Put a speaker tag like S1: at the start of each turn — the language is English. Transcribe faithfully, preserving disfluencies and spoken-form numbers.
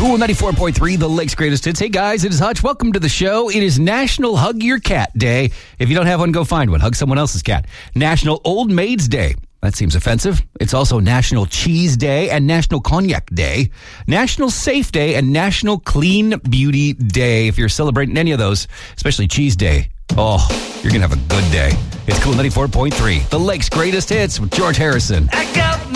S1: Cool ninety-four point three, the Lake's greatest hits. Hey guys, it is Hutch. Welcome to the show. It is National Hug Your Cat Day. If you don't have one, go find one. Hug someone else's cat. National Old Maids Day. That seems offensive. It's also National Cheese Day and National Cognac Day. National Safe Day and National Clean Beauty Day. If you're celebrating any of those, especially Cheese Day, oh, you're going to have a good day. It's Cool ninety-four point three, the Lake's greatest hits with George Harrison.
S2: I got